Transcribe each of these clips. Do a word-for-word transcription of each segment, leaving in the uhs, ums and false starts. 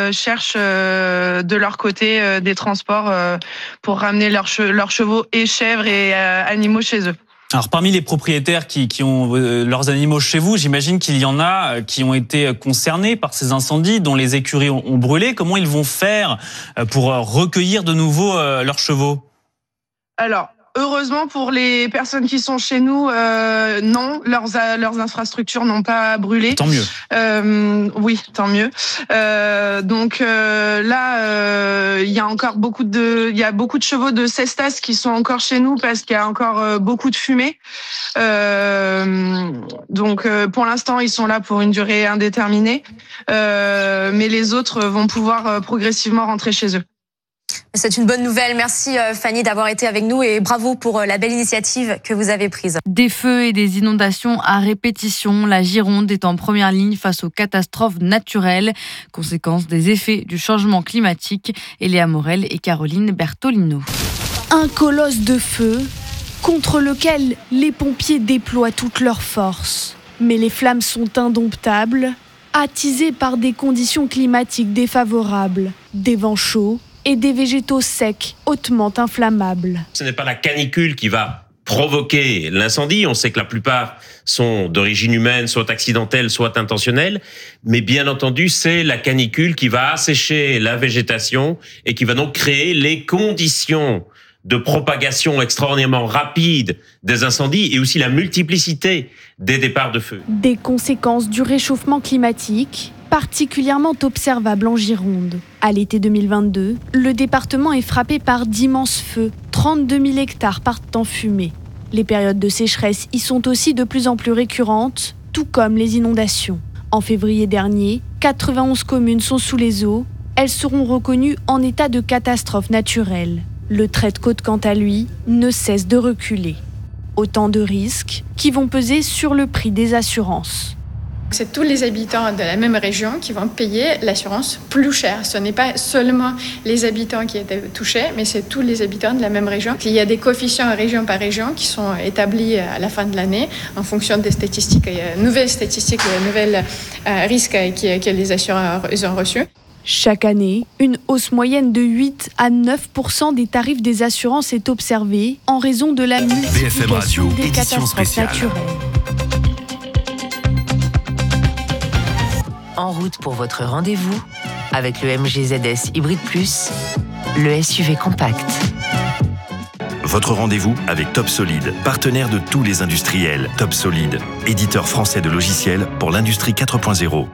euh, cherchent euh, de leur côté euh, des transports euh, pour ramener leurs, che- leurs chevaux et chèvres et euh, animaux chez eux. Alors parmi les propriétaires qui, qui ont euh, leurs animaux chez vous, j'imagine qu'il y en a qui ont été concernés par ces incendies, dont les écuries ont, ont brûlé. Comment ils vont faire pour recueillir de nouveau euh, leurs chevaux ? Alors, heureusement pour les personnes qui sont chez nous, euh, non, leurs leurs infrastructures n'ont pas brûlé. Tant mieux. Euh, oui, tant mieux. Euh, donc euh, là, euh, il y a encore beaucoup de, il y a beaucoup de chevaux de Cestas qui sont encore chez nous parce qu'il y a encore euh, beaucoup de fumée. Euh, donc euh, pour l'instant, ils sont là pour une durée indéterminée, euh, mais les autres vont pouvoir euh, progressivement rentrer chez eux. C'est une bonne nouvelle. Merci Fanny d'avoir été avec nous et bravo pour la belle initiative que vous avez prise. Des feux et des inondations à répétition, la Gironde est en première ligne face aux catastrophes naturelles, conséquence des effets du changement climatique. Eléa Morel et Caroline Bertolino. Un colosse de feu contre lequel les pompiers déploient toutes leurs forces. Mais les flammes sont indomptables, attisées par des conditions climatiques défavorables, des vents chauds et des végétaux secs hautement inflammables. Ce n'est pas la canicule qui va provoquer l'incendie. On sait que la plupart sont d'origine humaine, soit accidentelle, soit intentionnelle. Mais bien entendu, c'est la canicule qui va assécher la végétation et qui va donc créer les conditions de propagation extraordinairement rapide des incendies et aussi la multiplicité des départs de feu. Des conséquences du réchauffement climatique particulièrement observables en Gironde. À l'été deux mille vingt-deux, le département est frappé par d'immenses feux. trente-deux mille hectares partent en fumée. Les périodes de sécheresse y sont aussi de plus en plus récurrentes, tout comme les inondations. En février dernier, quatre-vingt-onze communes sont sous les eaux. Elles seront reconnues en état de catastrophe naturelle. Le trait de côte, quant à lui, ne cesse de reculer. Autant de risques qui vont peser sur le prix des assurances. C'est tous les habitants de la même région qui vont payer l'assurance plus cher. Ce n'est pas seulement les habitants qui étaient touchés, mais c'est tous les habitants de la même région. Il y a des coefficients région par région qui sont établis à la fin de l'année en fonction des statistiques, nouvelles statistiques, nouvelles euh, risques que, que les assureurs ont reçus. Chaque année, une hausse moyenne de huit à neuf pour cent des tarifs des assurances est observée en raison de la multiplication des catastrophes naturelles. En route pour votre rendez-vous avec le M G Z S Hybrid Plus, le S U V compact. Votre rendez-vous avec Top Solid, partenaire de tous les industriels. Top Solid, éditeur français de logiciels pour l'industrie quatre point zéro.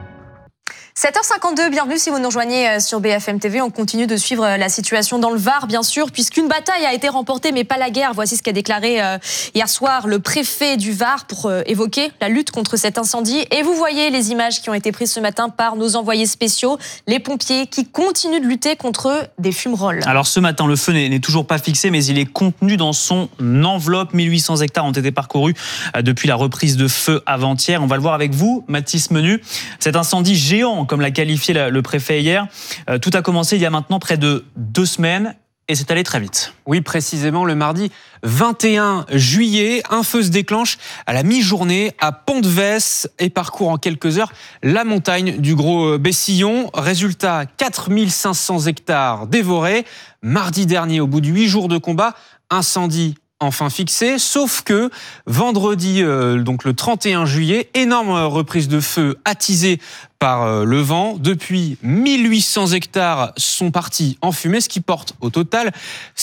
sept heures cinquante-deux, bienvenue si vous nous rejoignez sur B F M T V. On continue de suivre la situation dans le Var, bien sûr, puisqu'une bataille a été remportée, mais pas la guerre. Voici ce qu'a déclaré hier soir le préfet du Var pour évoquer la lutte contre cet incendie. Et vous voyez les images qui ont été prises ce matin par nos envoyés spéciaux, les pompiers qui continuent de lutter contre des fumerolles. Alors ce matin, le feu n'est toujours pas fixé, mais il est contenu dans son enveloppe. mille huit cents hectares ont été parcourus depuis la reprise de feu avant-hier. On va le voir avec vous, Mathis Menu. Cet incendie géant, comme l'a qualifié le préfet hier. Tout a commencé il y a maintenant près de deux semaines et c'est allé très vite. Oui, précisément le mardi vingt et un juillet, un feu se déclenche à la mi-journée à Pont-de-Vesse et parcourt en quelques heures la montagne du Gros Bessillon. Résultat, quatre mille cinq cents hectares dévorés. Mardi dernier, au bout de huit jours de combat, incendie enfin fixé, sauf que vendredi, euh, donc le trente et un juillet, énorme reprise de feu attisée par euh, le vent. Depuis, mille huit cents hectares sont partis en fumée, ce qui porte au total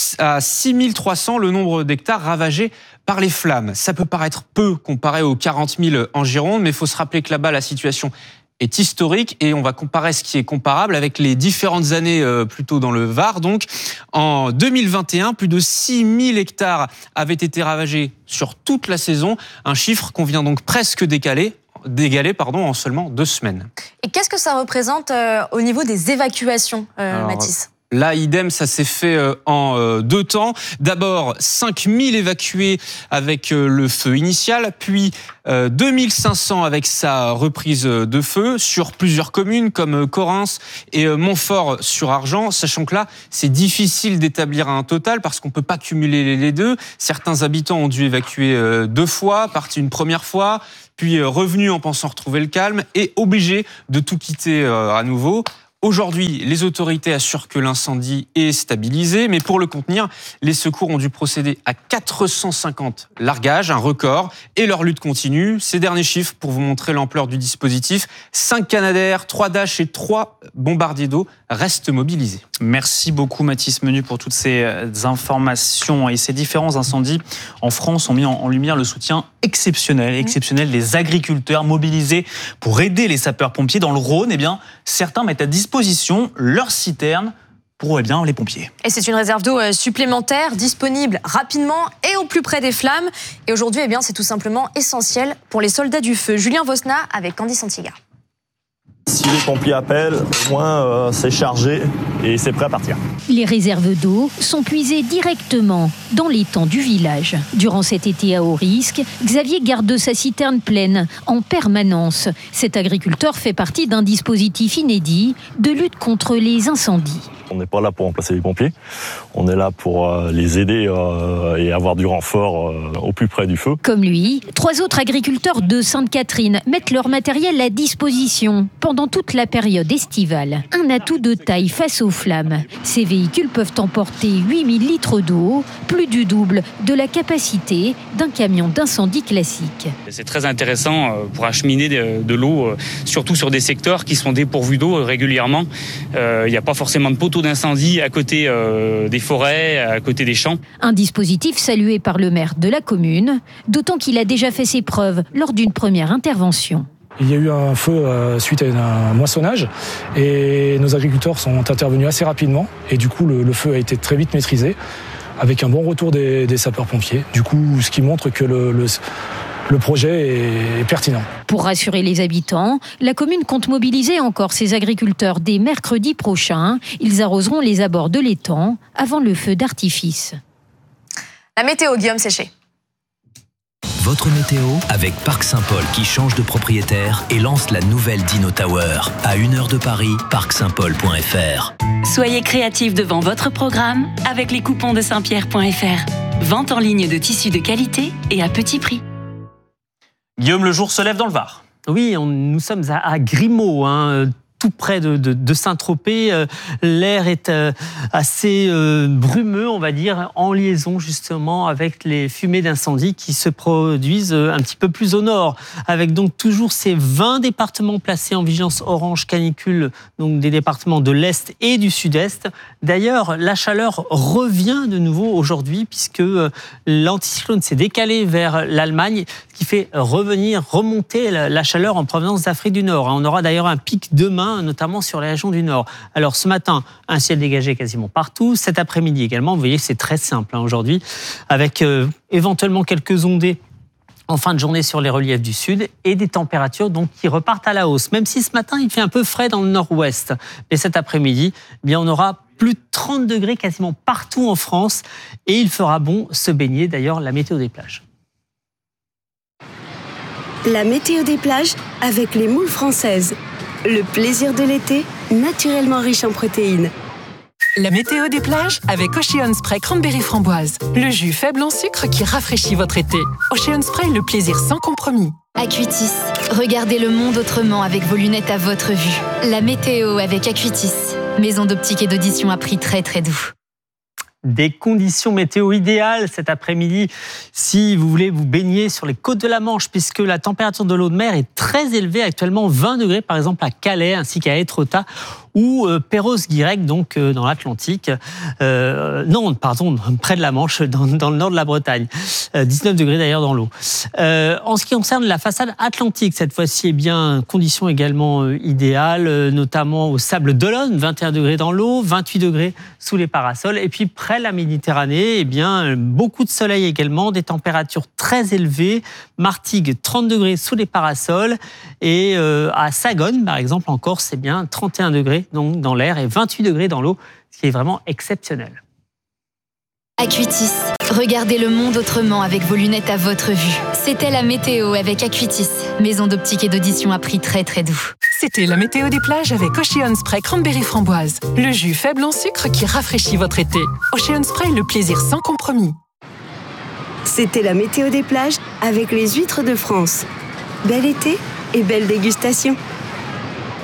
à six mille trois cents le nombre d'hectares ravagés par les flammes. Ça peut paraître peu comparé aux quarante mille en Gironde, mais il faut se rappeler que là-bas, la situation est historique et on va comparer ce qui est comparable avec les différentes années euh, plutôt dans le Var. Donc, en deux mille vingt et un, plus de six mille hectares avaient été ravagés sur toute la saison, un chiffre qu'on vient donc presque décaler, d'égaler pardon, en seulement deux semaines. Et qu'est-ce que ça représente euh, au niveau des évacuations, euh, Alors, Mathis ? Là, idem, ça s'est fait en deux temps. D'abord, cinq mille évacués avec le feu initial, puis deux mille cinq cents avec sa reprise de feu sur plusieurs communes comme Correns et Montfort-sur-Argent, sachant que là, c'est difficile d'établir un total parce qu'on peut pas cumuler les deux. Certains habitants ont dû évacuer deux fois, partis une première fois, puis revenus en pensant retrouver le calme et obligés de tout quitter à nouveau. Aujourd'hui, les autorités assurent que l'incendie est stabilisé, mais pour le contenir, les secours ont dû procéder à quatre cent cinquante largages, un record, et leur lutte continue. Ces derniers chiffres pour vous montrer l'ampleur du dispositif. cinq Canadair, trois Dash et trois bombardiers d'eau restent mobilisés. Merci beaucoup Mathis Menu pour toutes ces informations. Et ces différents incendies en France ont mis en lumière le soutien exceptionnel, exceptionnel des agriculteurs mobilisés pour aider les sapeurs-pompiers. Dans le Rhône, eh bien, certains mettent à disposition leurs citernes pour eh bien, les pompiers. Et c'est une réserve d'eau supplémentaire, disponible rapidement et au plus près des flammes. Et aujourd'hui, eh bien, c'est tout simplement essentiel pour les soldats du feu. Julien Vosna avec Candy Santiga. Si les pompiers appellent, au moins euh, c'est chargé et c'est prêt à partir. Les réserves d'eau sont puisées directement dans l'étang du village. Durant cet été à haut risque, Xavier garde sa citerne pleine en permanence. Cet agriculteur fait partie d'un dispositif inédit de lutte contre les incendies. On n'est pas là pour remplacer les pompiers, on est là pour euh, les aider euh, et avoir du renfort euh, au plus près du feu. Comme lui, trois autres agriculteurs de Sainte-Catherine mettent leur matériel à disposition pendant toute la période estivale. Un atout de taille face aux flammes. Ces véhicules peuvent emporter huit mille litres d'eau, plus du double de la capacité d'un camion d'incendie classique. C'est très intéressant pour acheminer de, de l'eau, surtout sur des secteurs qui sont dépourvus d'eau régulièrement. Euh, il n'y a pas forcément de poteaux d'incendie à côté euh, des forêts, à côté des champs. Un dispositif salué par le maire de la commune, d'autant qu'il a déjà fait ses preuves lors d'une première intervention. Il y a eu un feu euh, suite à un moissonnage et nos agriculteurs sont intervenus assez rapidement et du coup le, le feu a été très vite maîtrisé avec un bon retour des, des sapeurs-pompiers. Du coup, ce qui montre que le, le Le projet est pertinent. Pour rassurer les habitants, la commune compte mobiliser encore ses agriculteurs dès mercredi prochain. Ils arroseront les abords de l'étang avant le feu d'artifice. La météo, Guillaume Séché. Votre météo avec Parc Saint-Paul qui change de propriétaire et lance la nouvelle Dino Tower. À une heure de Paris, parc saint paul point f r. Soyez créatifs devant votre programme avec les coupons de saint pierre point f r. Vente en ligne de tissus de qualité et à petit prix. Guillaume, le jour se lève dans le Var. Oui, on, nous sommes à, à Grimaud, hein, tout près de, de, de Saint-Tropez. Euh, l'air est euh, assez euh, brumeux, on va dire, en liaison justement avec les fumées d'incendie qui se produisent euh, un petit peu plus au nord, avec donc toujours ces vingt départements placés en vigilance orange canicule, donc des départements de l'Est et du Sud-Est. D'ailleurs, la chaleur revient de nouveau aujourd'hui puisque euh, l'anticyclone s'est décalé vers l'Allemagne, ce qui fait revenir, remonter la, la chaleur en provenance d'Afrique du Nord. On aura d'ailleurs un pic demain, notamment sur les régions du Nord. Alors ce matin, un ciel dégagé quasiment partout. Cet après-midi également, vous voyez, c'est très simple hein, aujourd'hui, avec euh, éventuellement quelques ondées en fin de journée sur les reliefs du Sud et des températures donc qui repartent à la hausse. Même si ce matin, il fait un peu frais dans le nord-ouest. Mais cet après-midi, eh bien, on aura plus de trente degrés quasiment partout en France et il fera bon se baigner. D'ailleurs, la météo des plages. La météo des plages avec les moules françaises. Le plaisir de l'été, naturellement riche en protéines. La météo des plages avec Ocean Spray Cranberry Framboise. Le jus faible en sucre qui rafraîchit votre été. Ocean Spray, le plaisir sans compromis. Acuitis. Regardez le monde autrement avec vos lunettes à votre vue. La météo avec Acuitis. Maison d'optique et d'audition à prix très très doux. Des conditions météo idéales cet après-midi si vous voulez vous baigner sur les côtes de la Manche, puisque la température de l'eau de mer est très élevée, actuellement vingt degrés par exemple à Calais ainsi qu'à Étretat ou euh, Perros-Guirec, donc euh, dans l'Atlantique. Euh, non, pardon, près de la Manche, dans, dans le nord de la Bretagne. Euh, dix-neuf degrés d'ailleurs dans l'eau. Euh, en ce qui concerne la façade atlantique, cette fois-ci, eh bien, conditions également euh, idéales, euh, notamment au Sable d'Olonne, vingt et un degrés dans l'eau, vingt-huit degrés sous les parasols. Et puis près de la Méditerranée, eh bien, beaucoup de soleil également, des températures très élevées. Martigues, trente degrés sous les parasols. Et euh, à Sagone, par exemple, en Corse, c'est bien trente et un degrés donc dans l'air et vingt-huit degrés dans l'eau, ce qui est vraiment exceptionnel. Acuitis. Regardez le monde autrement avec vos lunettes à votre vue. C'était la météo avec Acuitis. Maison d'optique et d'audition à prix très très doux. C'était la météo des plages avec Ocean Spray Cranberry Framboise. Le jus faible en sucre qui rafraîchit votre été. Ocean Spray, le plaisir sans compromis. C'était la météo des plages avec les huîtres de France. Bel été et belle dégustation.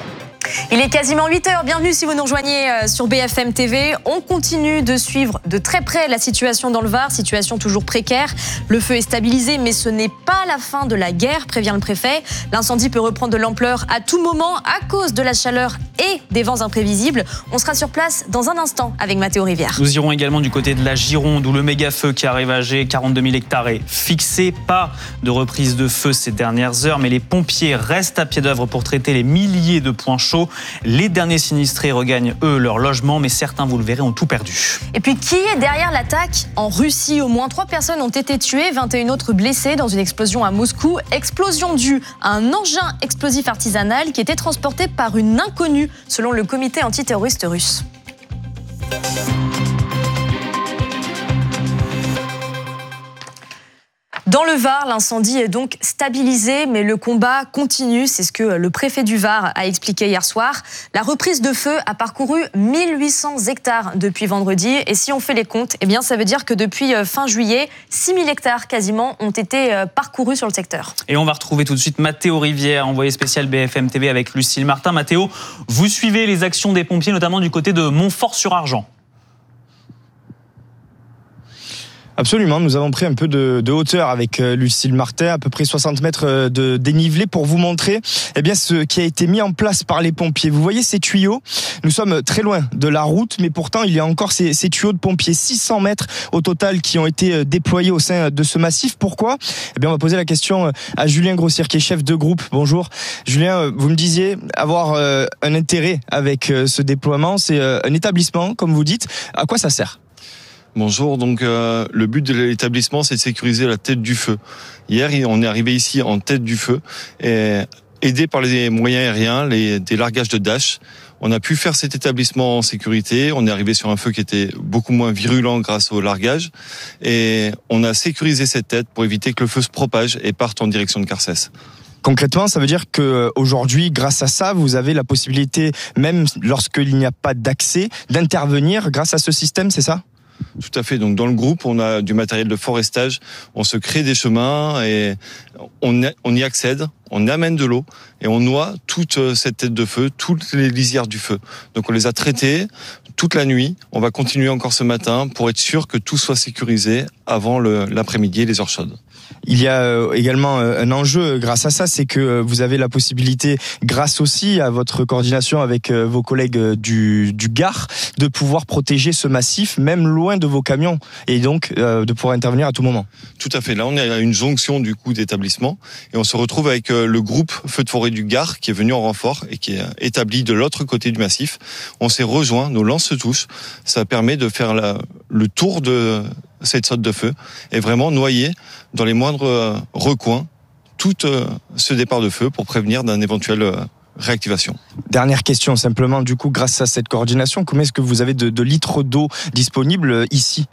Il est quasiment huit heures, bienvenue si vous nous rejoignez sur B F M T V. On continue de suivre de très près la situation dans le Var, situation toujours précaire. Le feu est stabilisé, mais ce n'est pas la fin de la guerre, prévient le préfet. L'incendie peut reprendre de l'ampleur à tout moment à cause de la chaleur et des vents imprévisibles. On sera sur place dans un instant avec Mathéo Rivière. Nous irons également du côté de la Gironde où le méga-feu qui a ravagé quarante-deux mille hectares est fixé. Pas de reprise de feu ces dernières heures, mais les pompiers restent à pied d'œuvre pour traiter les milliers de points chauds. Les derniers sinistrés regagnent, eux, leur logement, mais certains, vous le verrez, ont tout perdu. Et puis, qui est derrière l'attaque en Russie? Au moins trois personnes ont été tuées, vingt et une autres blessées dans une explosion à Moscou. Explosion due à un engin explosif artisanal qui était transporté par une inconnue, selon le comité antiterroriste russe. Dans le Var, l'incendie est donc stabilisé, mais le combat continue. C'est ce que le préfet du Var a expliqué hier soir. La reprise de feu a parcouru mille huit cents hectares depuis vendredi. Et si on fait les comptes, eh bien, ça veut dire que depuis fin juillet, six mille hectares quasiment ont été parcourus sur le secteur. Et on va retrouver tout de suite Mathéo Rivière, envoyé spécial B F M T V avec Lucille Martin. Mathéo, vous suivez les actions des pompiers, notamment du côté de Montfort-sur-Argent. Absolument, nous avons pris un peu de, de hauteur avec Lucille Martin, à peu près soixante mètres de dénivelé pour vous montrer eh bien, ce qui a été mis en place par les pompiers. Vous voyez ces tuyaux? Nous sommes très loin de la route, mais pourtant il y a encore ces, ces tuyaux de pompiers, six cents mètres au total qui ont été déployés au sein de ce massif. Pourquoi? Eh bien, on va poser la question à Julien Grossière qui est chef de groupe. Bonjour. Julien, vous me disiez avoir un intérêt avec ce déploiement, c'est un établissement, comme vous dites. À quoi ça sert? Bonjour, donc euh, le but de l'établissement, c'est de sécuriser la tête du feu. Hier, on est arrivé ici en tête du feu, et aidé par les moyens aériens, les, des largages de Dash. On a pu faire cet établissement en sécurité. On est arrivé sur un feu qui était beaucoup moins virulent grâce au largage. Et on a sécurisé cette tête pour éviter que le feu se propage et parte en direction de Carcès. Concrètement, ça veut dire qu'aujourd'hui, grâce à ça, vous avez la possibilité, même lorsqu'il n'y a pas d'accès, d'intervenir grâce à ce système, c'est ça ? Tout à fait. Donc dans le groupe, on a du matériel de forestage, on se crée des chemins et on, on y accède, on amène de l'eau et on noie toute cette tête de feu, toutes les lisières du feu. Donc on les a traitées toute la nuit. On va continuer encore ce matin pour être sûr que tout soit sécurisé avant le, l'après-midi et les heures chaudes. Il y a également un enjeu grâce à ça, c'est que vous avez la possibilité, grâce aussi à votre coordination avec vos collègues du, du Gard, de pouvoir protéger ce massif, même loin de vos camions, et donc de pouvoir intervenir à tout moment. Tout à fait. Là, on est à une jonction du coup d'établissement, et on se retrouve avec le groupe Feu de forêt du Gard qui est venu en renfort et qui est établi de l'autre côté du massif. On s'est rejoints, nos lances se touchent. Ça permet de faire la, le tour de cette saute de feu et vraiment noyer dans les moindres recoins tout ce départ de feu pour prévenir d'un éventuel réactivation. Dernière question simplement, du coup, grâce à cette coordination, combien est-ce que vous avez de, de litres d'eau disponibles ici?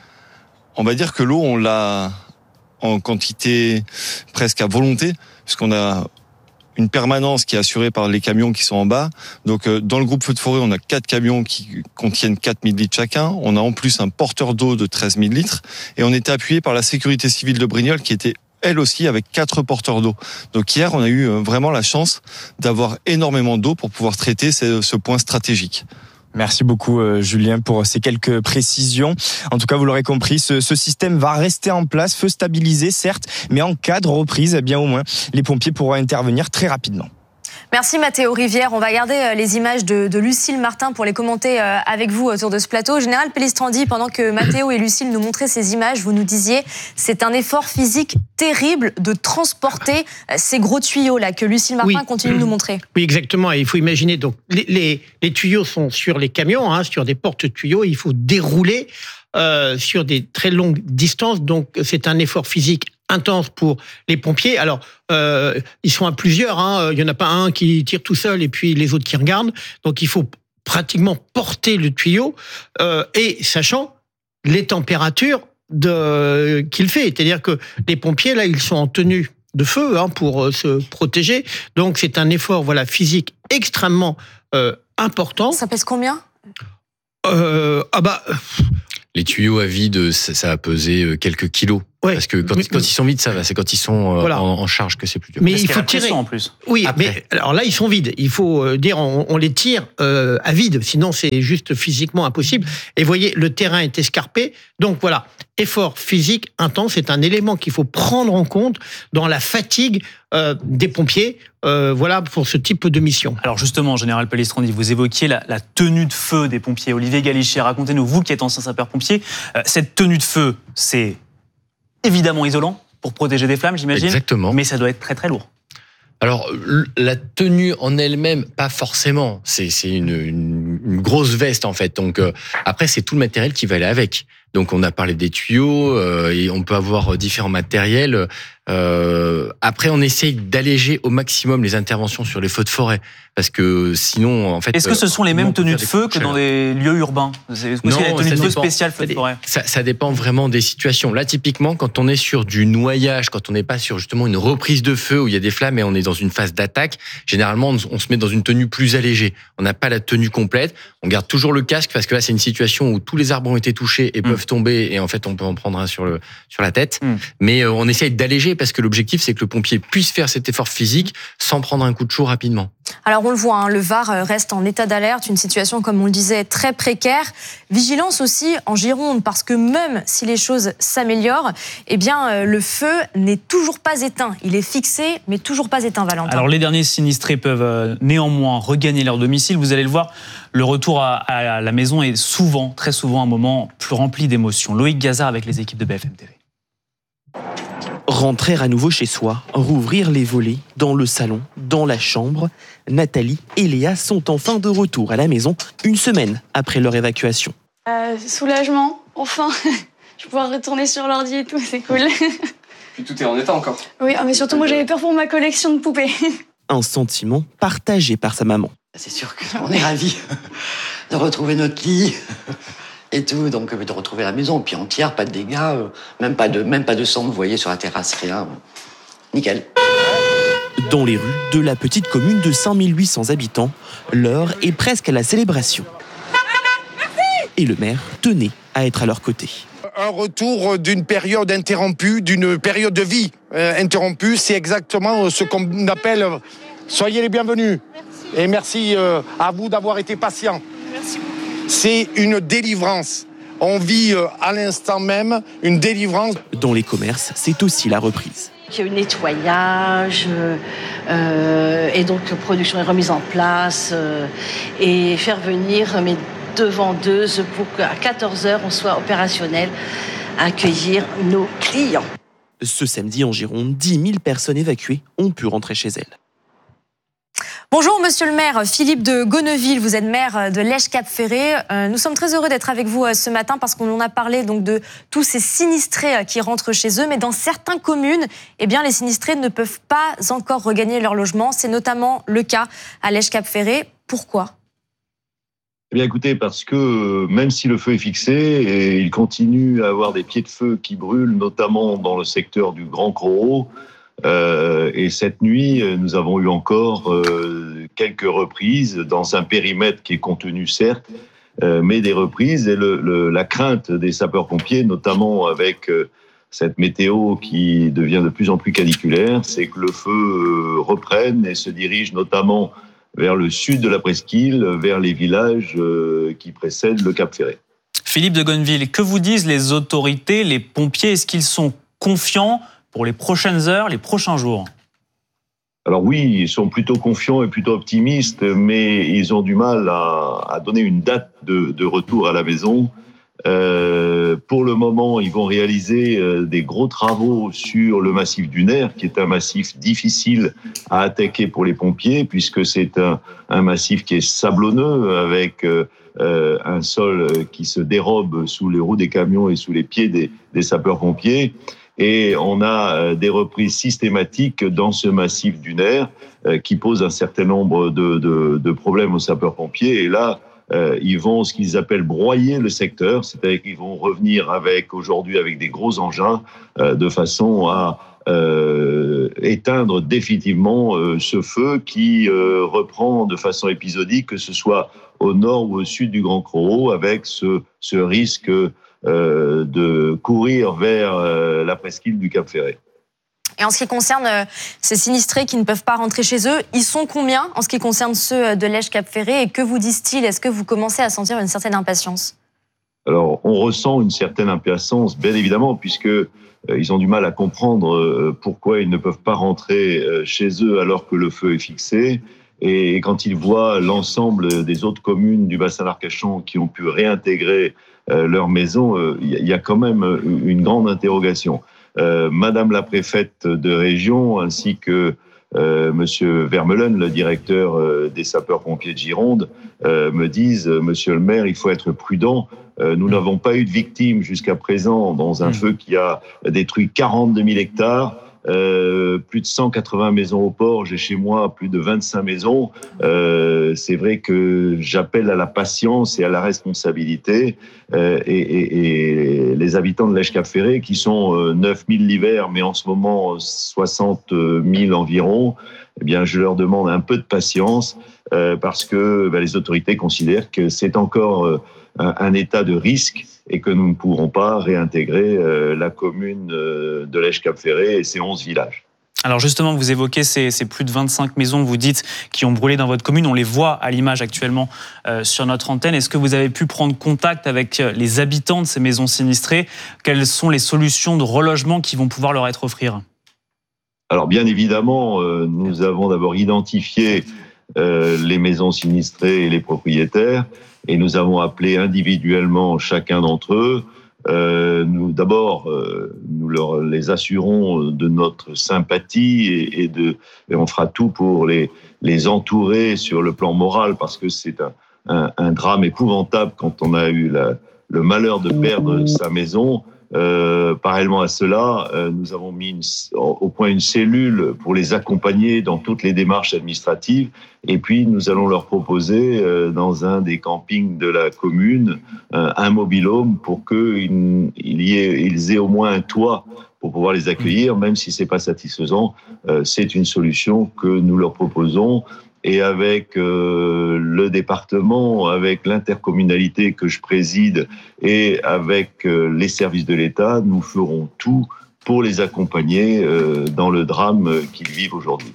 On va dire que l'eau, on l'a en quantité presque à volonté, puisqu'on a une permanence qui est assurée par les camions qui sont en bas. Donc, dans le groupe Feu de forêt, on a quatre camions qui contiennent quatre mille litres chacun. On a en plus un porteur d'eau de treize mille litres. Et on était appuyé par la sécurité civile de Brignoles qui était elle aussi avec quatre porteurs d'eau. Donc hier, on a eu vraiment la chance d'avoir énormément d'eau pour pouvoir traiter ce, ce point stratégique. Merci beaucoup euh, Julien pour ces quelques précisions. En tout cas, vous l'aurez compris, ce, ce système va rester en place, feu stabilisé certes, mais en cas de reprise, eh bien au moins les pompiers pourront intervenir très rapidement. Merci Mathéo Rivière. On va garder les images de, de Lucille Martin pour les commenter avec vous autour de ce plateau. Général Pellistrandi, pendant que Mathéo et Lucille nous montraient ces images, vous nous disiez c'est un effort physique terrible de transporter ces gros tuyaux-là que Lucille Martin oui. continue de nous montrer. Oui, exactement. Et il faut imaginer, donc les, les, les tuyaux sont sur les camions, hein, sur des porte-tuyaux. Il faut dérouler euh, sur des très longues distances. Donc c'est un effort physique intense pour les pompiers. Alors, euh, ils sont à plusieurs. Hein. Il n'y en a pas un qui tire tout seul et puis les autres qui regardent. Donc, il faut pratiquement porter le tuyau euh, et sachant les températures de, qu'il fait. C'est-à-dire que les pompiers, là, ils sont en tenue de feu hein, pour euh, se protéger. Donc, c'est un effort voilà, physique extrêmement euh, important. Ça pèse combien euh, Ah bah... Les tuyaux à vide, ça, ça a pesé quelques kilos. Ouais, Parce que quand, mais, quand ils sont vides, ça va. C'est quand ils sont euh, voilà. en, en charge que c'est plus dur. Mais Parce il qu'il y a faut la tirer. pression en plus. Oui, Après. mais alors là, ils sont vides. Il faut euh, dire, on, on les tire euh, à vide, sinon c'est juste physiquement impossible. Et voyez, le terrain est escarpé. Donc voilà, effort physique intense, c'est un élément qu'il faut prendre en compte dans la fatigue euh, des pompiers. Euh, voilà pour ce type de mission. Alors justement, Général Pellistrandi, vous évoquiez la, la tenue de feu des pompiers. Olivier Galichet, racontez-nous, vous qui êtes ancien sapeur-pompier, euh, cette tenue de feu, c'est évidemment isolant pour protéger des flammes, j'imagine. Exactement. Mais ça doit être très très lourd. Alors, la tenue en elle-même, pas forcément. C'est, c'est une, une, une grosse veste, en fait. Donc, euh, après, c'est tout le matériel qui va aller avec. Donc, on a parlé des tuyaux, euh, et on peut avoir différents matériels. Euh, après, on essaye d'alléger au maximum les interventions sur les feux de forêt. Parce que sinon, en fait... Est-ce que ce sont les mêmes tenues de feu que dans des lieux urbains ? Est-ce qu'il y a des tenues de feu spéciales feux de forêt ? ça, ça dépend vraiment des situations. Là, typiquement, quand on est sur du noyage, quand on n'est pas sur justement une reprise de feu où il y a des flammes et on est dans une phase d'attaque, généralement, on, on se met dans une tenue plus allégée. On n'a pas la tenue complète. On garde toujours le casque parce que là, c'est une situation où tous les arbres ont été touchés et mmh. peuvent tomber et en fait, on peut en prendre un sur, le, sur la tête. Mmh. Mais euh, on essaye d'alléger parce que l'objectif, c'est que le pompier puisse faire cet effort physique sans prendre un coup de chaud rapidement. Alors on le voit, hein, le Var reste en état d'alerte, une situation, comme on le disait, très précaire. Vigilance aussi en Gironde, parce que même si les choses s'améliorent, eh bien, le feu n'est toujours pas éteint. Il est fixé, mais toujours pas éteint, Valentin. Alors les derniers sinistrés peuvent néanmoins regagner leur domicile. Vous allez le voir, le retour à, à la maison est souvent, très souvent, un moment plus rempli d'émotions. Loïc Gazard avec les équipes de B F M T V. Rentrer à nouveau chez soi, rouvrir les volets, dans le salon, dans la chambre. Nathalie et Léa sont enfin de retour à la maison, une semaine après leur évacuation. Euh, soulagement, enfin. Je vais pouvoir retourner sur l'ordi et tout, c'est cool. Puis tout est en état encore. Oui, mais surtout moi j'avais peur pour ma collection de poupées. Un sentiment partagé par sa maman. C'est sûr qu'on est ravis de retrouver notre lit et tout, donc de retrouver la maison, puis entière, pas de dégâts, même pas de, même pas de sang, vous voyez, sur la terrasse, rien. Nickel. Dans les rues de la petite commune de cinq mille huit cents habitants, l'heure est presque à la célébration. Et le maire tenait à être à leur côté. Un retour d'une période interrompue, d'une période de vie euh, interrompue, c'est exactement ce qu'on appelle « Soyez les bienvenus ». Et merci euh, à vous d'avoir été patients. Merci beaucoup. C'est une délivrance. On vit euh, à l'instant même une délivrance. Dans les commerces, c'est aussi la reprise. Il y a eu nettoyage, euh, et donc la production est remise en place, euh, et faire venir mes deux vendeuses pour qu'à quatorze heures, on soit opérationnel à accueillir nos clients. Ce samedi en Gironde, dix mille personnes évacuées ont pu rentrer chez elles. Bonjour Monsieur le maire, Philippe de Gonneville, vous êtes maire de Lège-Cap-Ferré. Nous sommes très heureux d'être avec vous ce matin parce qu'on en a parlé donc de tous ces sinistrés qui rentrent chez eux. Mais dans certaines communes, eh bien, les sinistrés ne peuvent pas encore regagner leur logement. C'est notamment le cas à Lège-Cap-Ferré. Pourquoi ? Eh bien écoutez, parce que même si le feu est fixé, et il continue à avoir des pieds de feu qui brûlent, notamment dans le secteur du Grand Croro. Euh, et cette nuit, nous avons eu encore euh, quelques reprises dans un périmètre qui est contenu, certes, euh, mais des reprises. Et le, le, la crainte des sapeurs-pompiers, notamment avec euh, cette météo qui devient de plus en plus caniculaire, c'est que le feu euh, reprenne et se dirige notamment vers le sud de la presqu'île, vers les villages euh, qui précèdent le Cap Ferret. Philippe de Gonneville, que vous disent les autorités, les pompiers ? Est-ce qu'ils sont confiants pour les prochaines heures, les prochains jours ? Alors oui, ils sont plutôt confiants et plutôt optimistes, mais ils ont du mal à, à donner une date de, de retour à la maison. Euh, pour le moment, ils vont réaliser euh, des gros travaux sur le massif du Nerf, qui est un massif difficile à attaquer pour les pompiers, puisque c'est un, un massif qui est sablonneux, avec euh, euh, un sol qui se dérobe sous les roues des camions et sous les pieds des, des sapeurs-pompiers. Et on a des reprises systématiques dans ce massif du Nerf euh, qui posent un certain nombre de, de, de problèmes aux sapeurs-pompiers. Et là, euh, ils vont, ce qu'ils appellent, broyer le secteur, c'est-à-dire qu'ils vont revenir avec aujourd'hui avec des gros engins euh, de façon à euh, éteindre définitivement euh, ce feu qui euh, reprend de façon épisodique, que ce soit au nord ou au sud du Grand Croro, avec ce, ce risque euh, de courir vers euh, la presqu'île du Cap Ferret. Et en ce qui concerne euh, ces sinistrés qui ne peuvent pas rentrer chez eux, ils sont combien en ce qui concerne ceux de l'Èche-Cap Ferret? Et que vous disent-ils? Est-ce que vous commencez à sentir une certaine impatience? Alors, on ressent une certaine impatience, bien évidemment, puisque euh, ils ont du mal à comprendre euh, pourquoi ils ne peuvent pas rentrer euh, chez eux alors que le feu est fixé. Et quand ils voient l'ensemble des autres communes du bassin d'Arcachon qui ont pu réintégrer euh, leur maison, il euh, y, y a quand même une grande interrogation. Euh, Madame la préfète de région ainsi que euh, Monsieur Vermeulen, le directeur euh, des sapeurs-pompiers de Gironde, euh, me disent euh, Monsieur le maire, il faut être prudent. Euh, nous n'avons pas eu de victimes jusqu'à présent dans un mmh. feu qui a détruit quarante-deux mille hectares. Euh, plus de cent quatre-vingts maisons au port, j'ai chez moi plus de vingt-cinq maisons. Euh, c'est vrai que j'appelle à la patience et à la responsabilité. Euh, et, et, et les habitants de l'Èche-Cap Ferret, qui sont euh, neuf mille l'hiver, mais en ce moment soixante mille environ, eh bien, je leur demande un peu de patience euh, parce que ben, les autorités considèrent que c'est encore euh, un, un état de risque et que nous ne pourrons pas réintégrer euh, la commune euh, de l'Èche-Cap Ferret et ses onze villages. Alors justement, vous évoquez ces, ces plus de vingt-cinq maisons, vous dites, qui ont brûlé dans votre commune. On les voit à l'image actuellement euh, sur notre antenne. Est-ce que vous avez pu prendre contact avec les habitants de ces maisons sinistrées? Quelles sont les solutions de relogement qui vont pouvoir leur être offertes? Alors bien évidemment, euh, nous avons d'abord identifié euh, les maisons sinistrées et les propriétaires, et nous avons appelé individuellement chacun d'entre eux. Euh, nous, d'abord, euh, nous leur, les assurons de notre sympathie et, et, de, et on fera tout pour les, les entourer sur le plan moral, parce que c'est un, un, un drame épouvantable quand on a eu la, le malheur de perdre sa maison. Euh, parallèlement à cela, euh, nous avons mis une, au point une cellule pour les accompagner dans toutes les démarches administratives. Et puis, nous allons leur proposer, euh, dans un des campings de la commune, euh, un mobil-home pour qu'ils y aient, ils aient au moins un toit pour pouvoir les accueillir, même si c'est pas satisfaisant. Euh, c'est une solution que nous leur proposons. Et avec euh, le département, avec l'intercommunalité que je préside et avec euh, les services de l'État, nous ferons tout pour les accompagner euh, dans le drame qu'ils vivent aujourd'hui.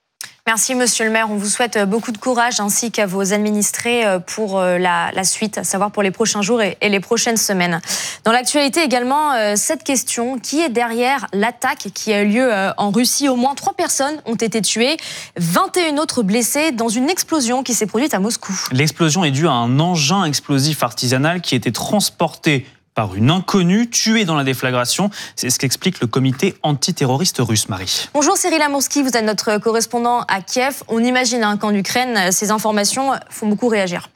Merci Monsieur le maire, on vous souhaite beaucoup de courage ainsi qu'à vos administrés pour la, la suite, à savoir pour les prochains jours et, et les prochaines semaines. Dans l'actualité également, cette question, qui est derrière l'attaque qui a eu lieu en Russie? Au moins trois personnes ont été tuées, vingt et une autres blessées dans une explosion qui s'est produite à Moscou. L'explosion est due à un engin explosif artisanal qui était transporté par une inconnue tuée dans la déflagration. C'est ce qu'explique le comité antiterroriste russe, Marie. Bonjour Cyril Amourski, vous êtes notre correspondant à Kiev. On imagine hein, qu'en Ukraine, ces informations font beaucoup réagir.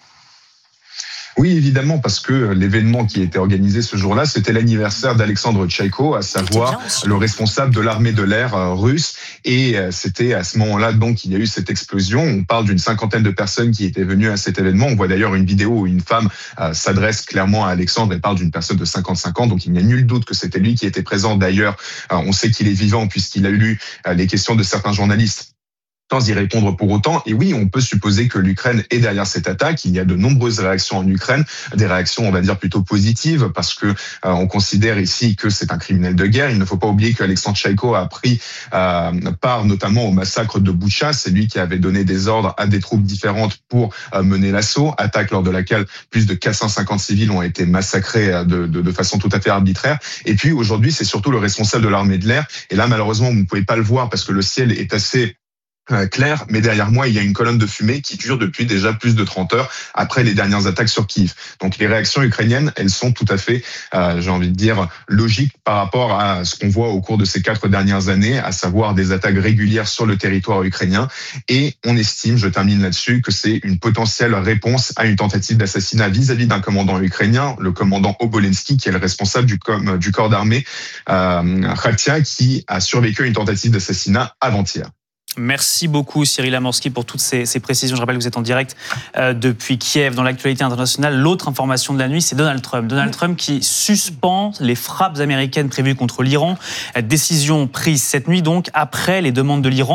Oui, évidemment, parce que l'événement qui était organisé ce jour-là, c'était l'anniversaire d'Alexandre Tchaïko, à savoir le responsable de l'armée de l'air russe. Et c'était à ce moment-là donc qu'il y a eu cette explosion. On parle d'une cinquantaine de personnes qui étaient venues à cet événement. On voit d'ailleurs une vidéo où une femme euh, s'adresse clairement à Alexandre. Elle parle d'une personne de cinquante-cinq ans, donc il n'y a nul doute que c'était lui qui était présent. D'ailleurs, euh, on sait qu'il est vivant puisqu'il a lu euh, les questions de certains journalistes sans y répondre pour autant. Et oui, on peut supposer que l'Ukraine est derrière cette attaque. Il y a de nombreuses réactions en Ukraine, des réactions, on va dire, plutôt positives, parce que euh, on considère ici que c'est un criminel de guerre. Il ne faut pas oublier qu'Alexandre Tchaïko a pris euh, part notamment au massacre de Boutcha. C'est lui qui avait donné des ordres à des troupes différentes pour euh, mener l'assaut, attaque lors de laquelle plus de quatre cent cinquante civils ont été massacrés de, de, de façon tout à fait arbitraire. Et puis aujourd'hui, c'est surtout le responsable de l'armée de l'air. Et là, malheureusement, vous ne pouvez pas le voir parce que le ciel est assez clair, mais derrière moi, il y a une colonne de fumée qui dure depuis déjà plus de trente heures après les dernières attaques sur Kiev. Donc les réactions ukrainiennes, elles sont tout à fait, euh, j'ai envie de dire, logiques par rapport à ce qu'on voit au cours de ces quatre dernières années, à savoir des attaques régulières sur le territoire ukrainien. Et on estime, je termine là-dessus, que c'est une potentielle réponse à une tentative d'assassinat vis-à-vis d'un commandant ukrainien, le commandant Obolensky, qui est le responsable du, com- du corps d'armée euh, Khatia, qui a survécu à une tentative d'assassinat avant-hier. Merci beaucoup Cyril Amourski pour toutes ces, ces précisions. Je rappelle que vous êtes en direct euh, depuis Kiev. Dans l'actualité internationale, l'autre information de la nuit, c'est Donald Trump. Donald Trump qui suspend les frappes américaines prévues contre l'Iran. Décision prise cette nuit donc après les demandes de l'Iran.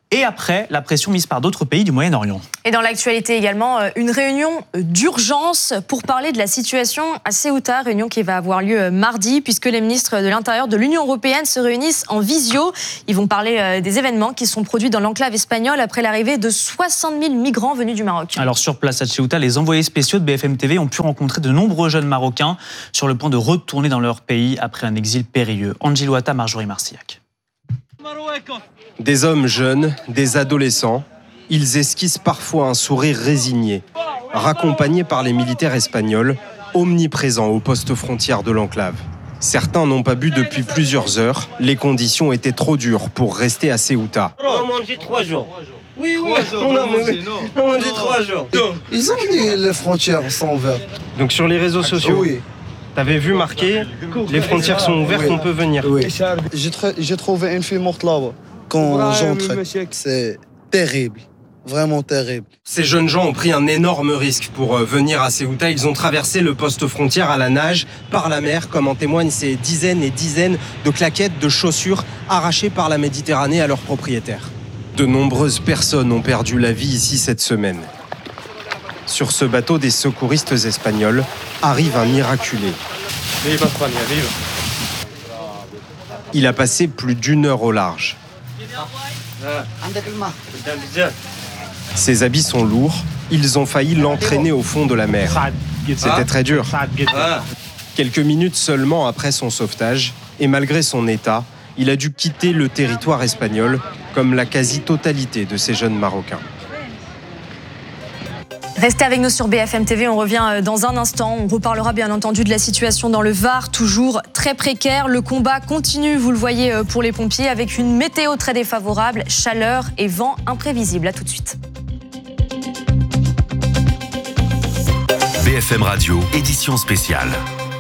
et après la pression mise par d'autres pays du Moyen-Orient. Et dans l'actualité également, une réunion d'urgence pour parler de la situation à Ceuta, réunion qui va avoir lieu mardi puisque les ministres de l'Intérieur de l'Union européenne se réunissent en visio. Ils vont parler des événements qui sont produits dans l'enclave espagnole après l'arrivée de soixante mille migrants venus du Maroc. Alors sur place à Ceuta, les envoyés spéciaux de B F M T V ont pu rencontrer de nombreux jeunes Marocains sur le point de retourner dans leur pays après un exil périlleux. Angie Loata, Marjorie Marcillac. Des hommes jeunes, des adolescents, ils esquissent parfois un sourire résigné, raccompagnés par les militaires espagnols, omniprésents au poste frontière de l'enclave. Certains n'ont pas bu depuis plusieurs heures, les conditions étaient trop dures pour rester à Ceuta. On a mangé trois jours. Oui, oui, on a mangé, on a mangé trois jours. Ils ont dit les frontières sont ouvertes. Donc sur les réseaux sociaux, oui. T'avais vu marqué les frontières sont ouvertes, oui. On peut venir. Oui. J'ai, tr- j'ai trouvé une fille morte là-bas quand j'entrais. C'est terrible. Vraiment terrible. Ces jeunes gens ont pris un énorme risque pour venir à Ceuta. Ils ont traversé le poste frontière à la nage, par la mer, comme en témoignent ces dizaines et dizaines de claquettes, de chaussures arrachées par la Méditerranée à leurs propriétaires. De nombreuses personnes ont perdu la vie ici cette semaine. Sur ce bateau des secouristes espagnols arrive un miraculé. Il a passé plus d'une heure au large. Ses habits sont lourds, ils ont failli l'entraîner au fond de la mer. C'était très dur. Quelques minutes seulement après son sauvetage, et malgré son état, il a dû quitter le territoire espagnol, comme la quasi-totalité de ces jeunes Marocains. Restez avec nous sur B F M T V, on revient dans un instant. On reparlera bien entendu de la situation dans le Var, toujours très précaire. Le combat continue, vous le voyez, pour les pompiers, avec une météo très défavorable, chaleur et vent imprévisibles. À tout de suite. B F M Radio, édition spéciale.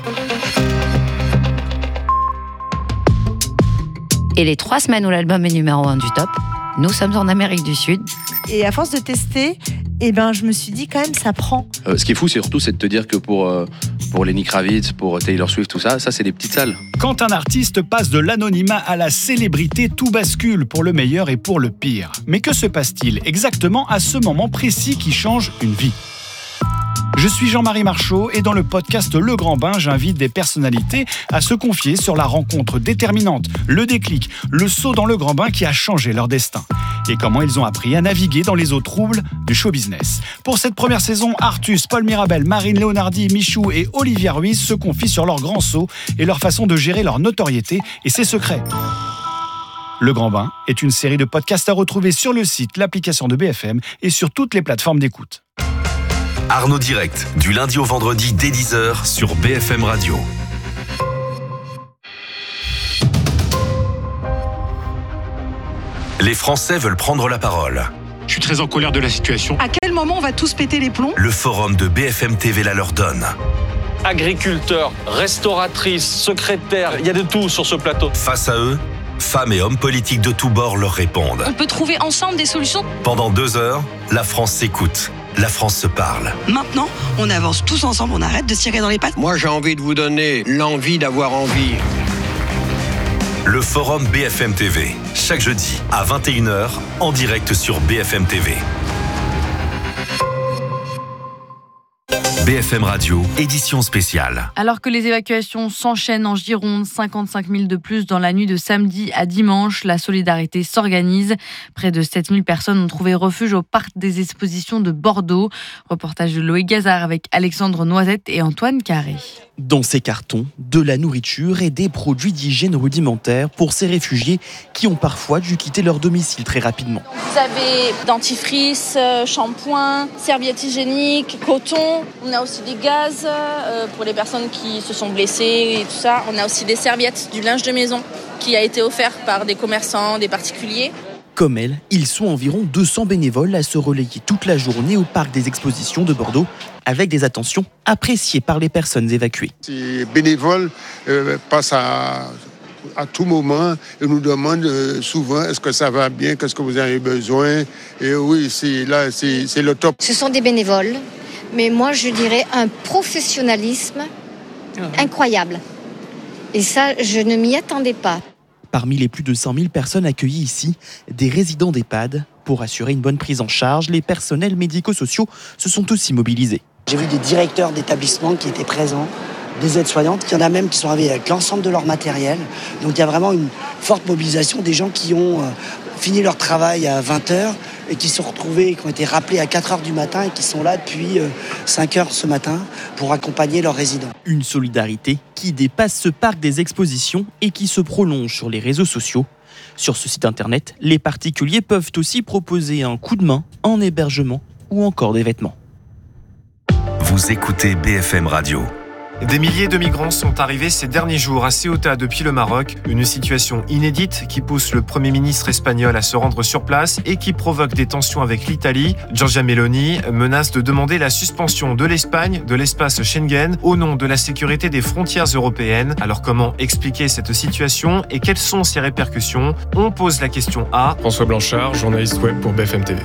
Et les trois semaines où l'album est numéro un du top, nous sommes en Amérique du Sud. Et à force de tester, eh ben, je me suis dit quand même, ça prend. Euh, ce qui est fou, c'est surtout c'est de te dire que pour, euh, pour Lenny Kravitz, pour Taylor Swift, tout ça, ça c'est des petites salles. Quand un artiste passe de l'anonymat à la célébrité, tout bascule pour le meilleur et pour le pire. Mais que se passe-t-il exactement à ce moment précis qui change une vie ? Je suis Jean-Marie Marchaud et dans le podcast Le Grand Bain, j'invite des personnalités à se confier sur la rencontre déterminante, le déclic, le saut dans le grand bain qui a changé leur destin et comment ils ont appris à naviguer dans les eaux troubles du show business. Pour cette première saison, Artus, Paul Mirabel, Marine Leonardi, Michou et Olivia Ruiz se confient sur leur grand saut et leur façon de gérer leur notoriété et ses secrets. Le Grand Bain est une série de podcasts à retrouver sur le site, l'application de B F M et sur toutes les plateformes d'écoute. Arnaud Direct, du lundi au vendredi dès dix heures sur B F M Radio. Les Français veulent prendre la parole. Je suis très en colère de la situation. À quel moment on va tous péter les plombs ? Le forum de B F M T V la leur donne. Agriculteurs, restauratrices, secrétaires, il y a de tout sur ce plateau. Face à eux, femmes et hommes politiques de tous bords leur répondent. On peut trouver ensemble des solutions. Pendant deux heures, la France s'écoute. La France se parle. Maintenant, on avance tous ensemble, on arrête de se tirer dans les pattes. Moi, j'ai envie de vous donner l'envie d'avoir envie. Le forum B F M T V, chaque jeudi à vingt et une heures, en direct sur B F M T V. B F M Radio, édition spéciale. Alors que les évacuations s'enchaînent en Gironde, cinquante-cinq mille de plus dans la nuit de samedi à dimanche, la solidarité s'organise. Près de sept mille personnes ont trouvé refuge au parc des expositions de Bordeaux. Reportage de Loïc Gazard avec Alexandre Noisette et Antoine Carré. Dans ces cartons, de la nourriture et des produits d'hygiène rudimentaires pour ces réfugiés qui ont parfois dû quitter leur domicile très rapidement. Vous avez dentifrice, shampoing, serviettes hygiéniques, coton. On a aussi des gaz euh, pour les personnes qui se sont blessées et tout ça. On a aussi des serviettes, du linge de maison qui a été offert par des commerçants, des particuliers. Comme elle, ils sont environ deux cents bénévoles à se relayer toute la journée au parc des expositions de Bordeaux avec des attentions appréciées par les personnes évacuées. Ces bénévoles euh, passent à, à tout moment et nous demandent euh, souvent est-ce que ça va bien, qu'est-ce que vous avez besoin. Et oui, c'est, là, c'est, c'est le top. Ce sont des bénévoles, mais moi je dirais un professionnalisme incroyable. Et ça, je ne m'y attendais pas. Parmi les plus de cent mille personnes accueillies ici, des résidents d'EHPAD. Pour assurer une bonne prise en charge, les personnels médico-sociaux se sont aussi mobilisés. J'ai vu des directeurs d'établissements qui étaient présents, des aides-soignantes, il y en a même qui sont arrivés avec l'ensemble de leur matériel. Donc il y a vraiment une forte mobilisation des gens qui ont euh, fini leur travail à vingt heures et qui se sont retrouvés, qui ont été rappelés à quatre heures du matin et qui sont là depuis euh, cinq heures ce matin pour accompagner leurs résidents. Une solidarité qui dépasse ce parc des expositions et qui se prolonge sur les réseaux sociaux. Sur ce site internet, les particuliers peuvent aussi proposer un coup de main en hébergement ou encore des vêtements. Vous écoutez B F M Radio. Des milliers de migrants sont arrivés ces derniers jours à Ceuta depuis le Maroc. Une situation inédite qui pousse le Premier ministre espagnol à se rendre sur place et qui provoque des tensions avec l'Italie. Giorgia Meloni menace de demander la suspension de l'Espagne de l'espace Schengen au nom de la sécurité des frontières européennes. Alors comment expliquer cette situation et quelles sont ses répercussions ? On pose la question à François Blanchard, journaliste web pour B F M T V.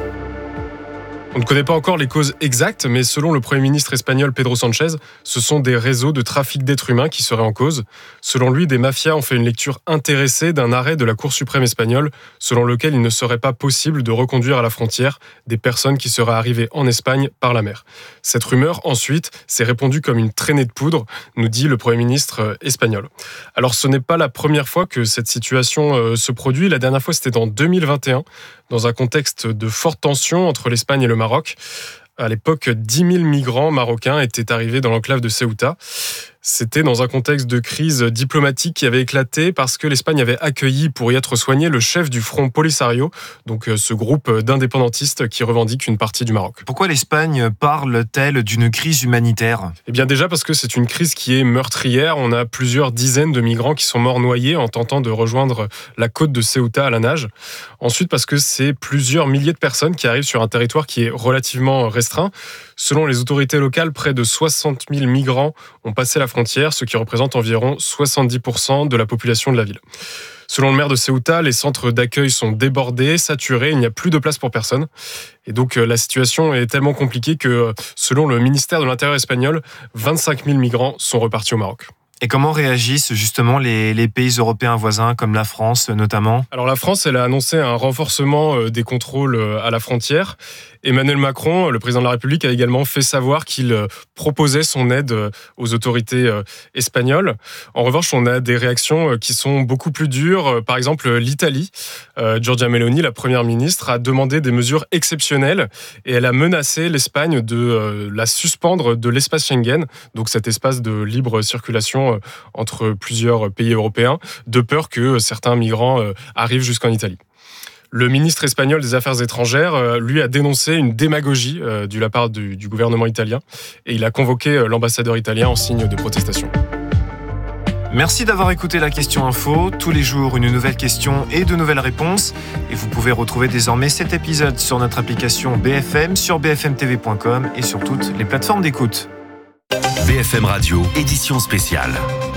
On ne connaît pas encore les causes exactes, mais selon le Premier ministre espagnol Pedro Sánchez, ce sont des réseaux de trafic d'êtres humains qui seraient en cause. Selon lui, des mafias ont fait une lecture intéressée d'un arrêt de la Cour suprême espagnole, selon lequel il ne serait pas possible de reconduire à la frontière des personnes qui seraient arrivées en Espagne par la mer. Cette rumeur, ensuite, s'est répandue comme une traînée de poudre, nous dit le Premier ministre espagnol. Alors ce n'est pas la première fois que cette situation se produit. La dernière fois, c'était en deux mille vingt et un, dans un contexte de forte tension entre l'Espagne et le Maroc. À l'époque, dix mille migrants marocains étaient arrivés dans l'enclave de Ceuta. C'était dans un contexte de crise diplomatique qui avait éclaté parce que l'Espagne avait accueilli pour y être soigné le chef du Front Polisario, donc ce groupe d'indépendantistes qui revendique une partie du Maroc. Pourquoi l'Espagne parle-t-elle d'une crise humanitaire ? Eh bien déjà parce que c'est une crise qui est meurtrière. On a plusieurs dizaines de migrants qui sont morts noyés en tentant de rejoindre la côte de Ceuta à la nage. Ensuite parce que c'est plusieurs milliers de personnes qui arrivent sur un territoire qui est relativement restreint. Selon les autorités locales, près de soixante mille migrants ont passé la frontière, ce qui représente environ soixante-dix pour cent de la population de la ville. Selon le maire de Ceuta, les centres d'accueil sont débordés, saturés, il n'y a plus de place pour personne. Et donc la situation est tellement compliquée que, selon le ministère de l'Intérieur espagnol, vingt-cinq mille migrants sont repartis au Maroc. Et comment réagissent justement les, les pays européens voisins, comme la France notamment ? Alors la France, elle a annoncé un renforcement des contrôles à la frontière. Emmanuel Macron, le président de la République, a également fait savoir qu'il proposait son aide aux autorités espagnoles. En revanche, on a des réactions qui sont beaucoup plus dures. Par exemple, l'Italie, Giorgia Meloni, la première ministre, a demandé des mesures exceptionnelles et elle a menacé l'Espagne de la suspendre de l'espace Schengen, donc cet espace de libre circulation entre plusieurs pays européens, de peur que certains migrants arrivent jusqu'en Italie. Le ministre espagnol des Affaires étrangères, lui, a dénoncé une démagogie euh, de la part du, du gouvernement italien et il a convoqué l'ambassadeur italien en signe de protestation. Merci d'avoir écouté la Question Info. Tous les jours, une nouvelle question et de nouvelles réponses. Et vous pouvez retrouver désormais cet épisode sur notre application B F M, sur b f m t v point com et sur toutes les plateformes d'écoute. B F M Radio, édition spéciale.